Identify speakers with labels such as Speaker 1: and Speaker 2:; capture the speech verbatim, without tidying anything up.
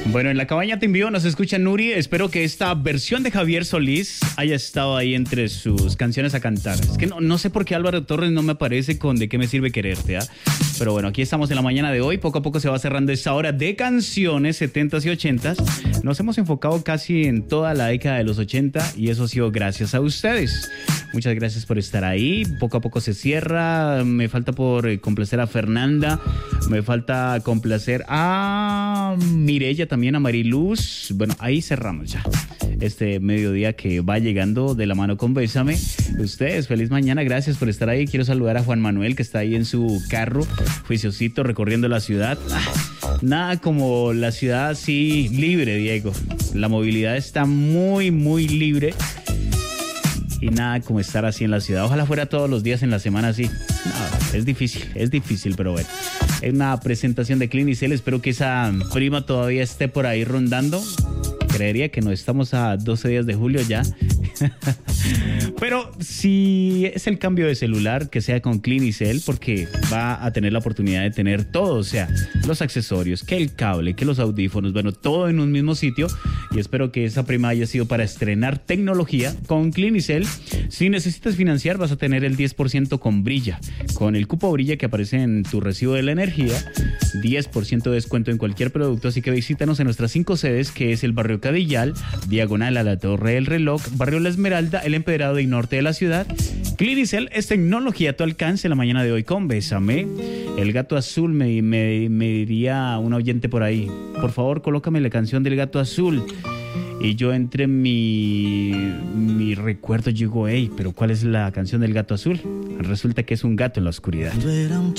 Speaker 1: Bueno, en la cabaña te envío, nos escucha Nuri. Espero que esta versión de Javier Solís haya estado ahí entre sus canciones a cantar. Es que no, no sé por qué Álvaro Torres no me aparece con De qué me sirve quererte, ¿ah? Pero bueno, aquí estamos en la mañana de hoy. Poco a poco se va cerrando esta hora de canciones setentas y ochentas. Nos hemos enfocado casi en toda la década de los ochenta y eso ha sido gracias a ustedes. Muchas gracias por estar ahí. Poco a poco se cierra. Me falta por eh, complacer a Fernanda. Me falta complacer a Mireya, también a Mariluz. Bueno, ahí cerramos ya este mediodía que va llegando de la mano con Bésame. Ustedes, feliz mañana. Gracias por estar ahí. Quiero saludar a Juan Manuel, que está ahí en su carro, juiciosito, recorriendo la ciudad. Ah, nada como la ciudad así libre, Diego. La movilidad está muy, muy libre. Y nada como estar así en la ciudad. Ojalá fuera todos los días en la semana así. No, es difícil, es difícil, pero bueno. Es una presentación de Clinicel. Espero que esa prima todavía esté por ahí rondando. Creería que no, estamos a doce días de julio ya. Pero si es el cambio de celular, que sea con Clinicel, porque va a tener la oportunidad de tener todo, o sea, los accesorios, que el cable, que los audífonos, bueno, todo en un mismo sitio. Y espero que esa prima haya sido para estrenar tecnología con Clinicel. Si necesitas financiar, vas a tener el diez por ciento con Brilla, con el cupo Brilla que aparece en tu recibo de la energía. diez por ciento de descuento en cualquier producto, así que visítanos en nuestras cinco sedes, que es el barrio Cadillal, diagonal a la Torre del Reloj, barrio La Esmeralda, el Empedrado y norte de la ciudad. Clinicel es tecnología a tu alcance. La mañana de hoy con Bésame. El gato azul, me, me, me diría un oyente por ahí, por favor colócame la canción del gato azul. Y yo entre mi, mi recuerdo digo, hey, pero ¿cuál es la canción del gato azul? Resulta que es un gato en la oscuridad.